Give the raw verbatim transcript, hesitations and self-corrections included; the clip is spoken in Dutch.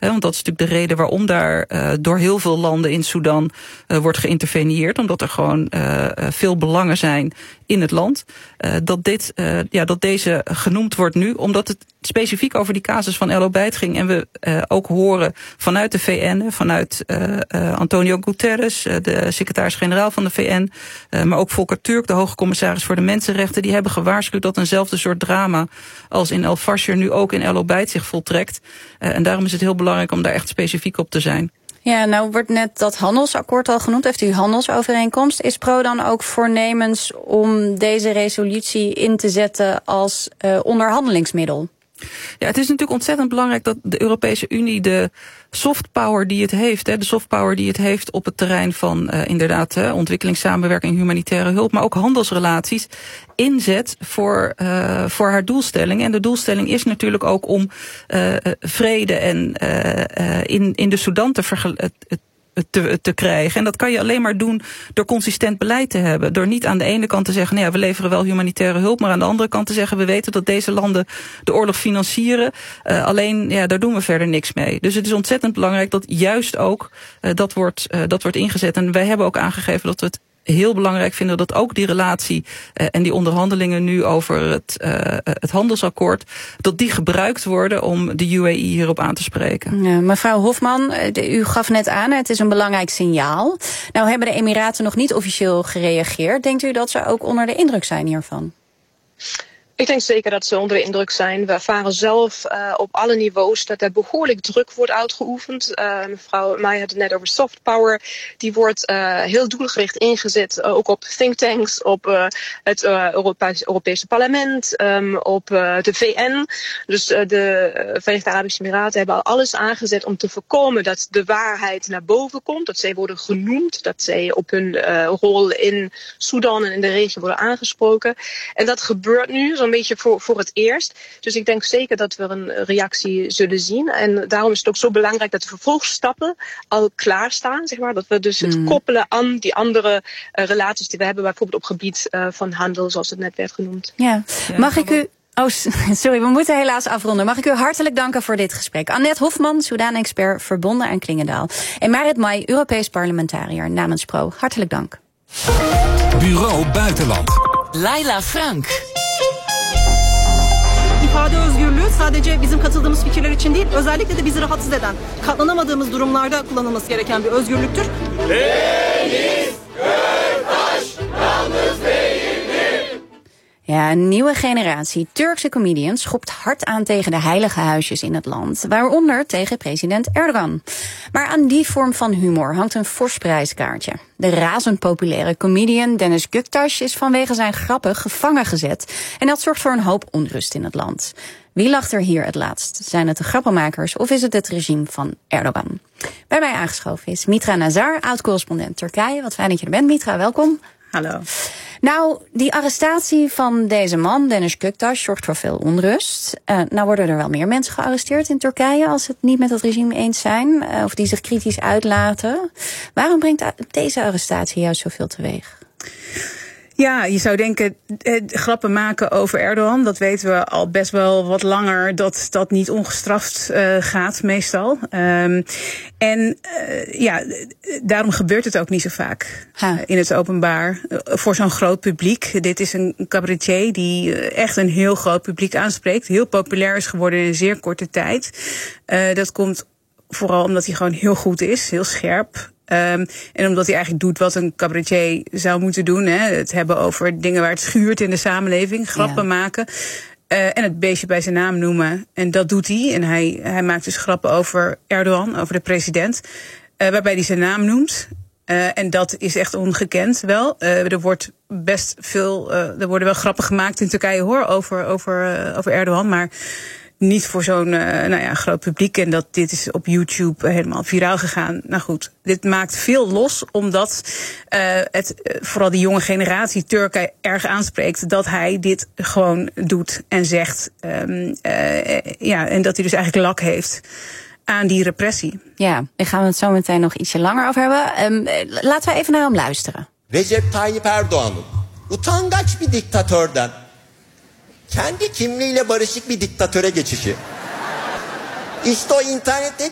He, want dat is natuurlijk de reden waarom daar uh, door heel veel landen in Sudan uh, wordt geïnterveneerd. Omdat er gewoon uh, veel belangen zijn in het land. Uh, dat, dit, uh, ja, dat deze genoemd wordt nu, omdat het specifiek over die casus van El Obeid ging. En we uh, ook horen vanuit de V N, vanuit uh, uh, Antonio Guterres, uh, de secretaris-generaal van de V N, uh, maar ook Volker Turk, de hoge commissaris voor de mensenrechten, die hebben gewaarschuwd dat eenzelfde soort drama als in El Fasher nu ook in El Obeid zich voltrekt. Uh, en daarom is het heel belangrijk om daar echt specifiek op te zijn. Ja, nou wordt net dat handelsakkoord al genoemd. Heeft u handelsovereenkomst? Is Pro dan ook voornemens om deze resolutie in te zetten als uh, onderhandelingsmiddel? Ja, het is natuurlijk ontzettend belangrijk dat de Europese Unie de soft power die het heeft, hè, de soft power die het heeft op het terrein van uh, inderdaad uh, ontwikkelingssamenwerking, humanitaire hulp, maar ook handelsrelaties, inzet voor, uh, voor haar doelstelling. En de doelstelling is natuurlijk ook om uh, vrede en uh, uh, in, in de Sudan te vergelijken. Te, te krijgen. En dat kan je alleen maar doen door consistent beleid te hebben. Door niet aan de ene kant te zeggen, nou ja, we leveren wel humanitaire hulp, maar aan de andere kant te zeggen, we weten dat deze landen de oorlog financieren. Uh, alleen, ja, daar doen we verder niks mee. Dus het is ontzettend belangrijk dat juist ook uh, dat, wordt, uh, dat wordt ingezet. En wij hebben ook aangegeven dat we het heel belangrijk vinden dat ook die relatie uh, en die onderhandelingen nu over het, uh, het handelsakkoord, dat die gebruikt worden om de U A E hierop aan te spreken. Ja, mevrouw Hofman, u gaf net aan, het is een belangrijk signaal. Nou hebben de Emiraten nog niet officieel gereageerd. Denkt u dat ze ook onder de indruk zijn hiervan? Ik denk zeker dat ze onder de indruk zijn. We ervaren zelf uh, op alle niveaus dat er behoorlijk druk wordt uitgeoefend. Uh, mevrouw Maya had het net over soft power. Die wordt uh, heel doelgericht ingezet, uh, ook op thinktanks, op uh, het uh, Europees, Europese parlement, um, op uh, de V N. Dus uh, de uh, Verenigde Arabische Emiraten hebben al alles aangezet om te voorkomen dat de waarheid naar boven komt. Dat zij worden genoemd, dat zij op hun uh, rol in Sudan en in de regio worden aangesproken. En dat gebeurt nu een beetje voor, voor het eerst. Dus ik denk zeker dat we een reactie zullen zien. En daarom is het ook zo belangrijk dat de vervolgstappen al klaarstaan. Zeg maar. Dat we dus het mm. koppelen aan die andere uh, relaties die we hebben. Bijvoorbeeld op gebied uh, van handel, zoals het net werd genoemd. Ja. Mag ik u... Oh, sorry, we moeten helaas afronden. Mag ik u hartelijk danken voor dit gesprek. Annette Hofman, Sudan-expert, verbonden aan Klingendaal. En Marit Mai, Europees parlementariër namens Pro. Hartelijk dank. Bureau Buitenland. Laila Frank. İfade özgürlüğü sadece bizim katıldığımız fikirler için değil, özellikle de bizi rahatsız eden, katlanamadığımız durumlarda kullanılması gereken bir özgürlüktür. Deniz Göktaş yalnız değildir. Ja, een nieuwe generatie Turkse comedians schopt hard aan tegen de heilige huisjes in het land. Waaronder tegen president Erdogan. Maar aan die vorm van humor hangt een fors prijskaartje. De razend populaire comedian Deniz Göktaş is vanwege zijn grappen gevangen gezet. En dat zorgt voor een hoop onrust in het land. Wie lacht er hier het laatst? Zijn het de grappenmakers of is het het regime van Erdogan? Bij mij aangeschoven is Mitra Nazar, oud-correspondent Turkije. Wat fijn dat je er bent, Mitra. Welkom. Hallo. Nou, die arrestatie van deze man, Deniz Göktaş, zorgt voor veel onrust. Uh, nou worden er wel meer mensen gearresteerd in Turkije als ze het niet met het regime eens zijn. Uh, of die zich kritisch uitlaten. Waarom brengt deze arrestatie juist zoveel teweeg? Ja, je zou denken, eh, grappen maken over Erdogan, dat weten we al best wel wat langer, dat dat niet ongestraft uh, gaat meestal. Um, en uh, ja, daarom gebeurt het ook niet zo vaak uh, in het openbaar uh, voor zo'n groot publiek. Dit is een cabaretier die uh, echt een heel groot publiek aanspreekt, heel populair is geworden in een zeer korte tijd. Uh, dat komt vooral omdat hij gewoon heel goed is, heel scherp. Um, en omdat hij eigenlijk doet wat een cabaretier zou moeten doen. Hè, het hebben over dingen waar het schuurt in de samenleving. Grappen ja. maken. Uh, en het beestje bij zijn naam noemen. En dat doet hij. En hij, hij maakt dus grappen over Erdogan, over de president. Uh, waarbij hij zijn naam noemt. Uh, en dat is echt ongekend wel. Uh, er wordt best veel, uh, er worden wel grappen gemaakt in Turkije hoor, over, over, uh, over Erdogan. Maar niet voor zo'n uh, nou ja, groot publiek. En dat dit is op YouTube helemaal viraal gegaan. Nou goed, dit maakt veel los. Omdat uh, het uh, vooral die jonge generatie Turken erg aanspreekt. Dat hij dit gewoon doet en zegt. Um, uh, ja, en dat hij dus eigenlijk lak heeft aan die repressie. Ja, daar gaan we het zo meteen nog ietsje langer over hebben. Um, laten we even naar hem luisteren. Recep Tayyip Erdoğan'ın utangaç bir diktatörden kendi kimliğiyle barışık bir diktatöre geçişi. İşte o internette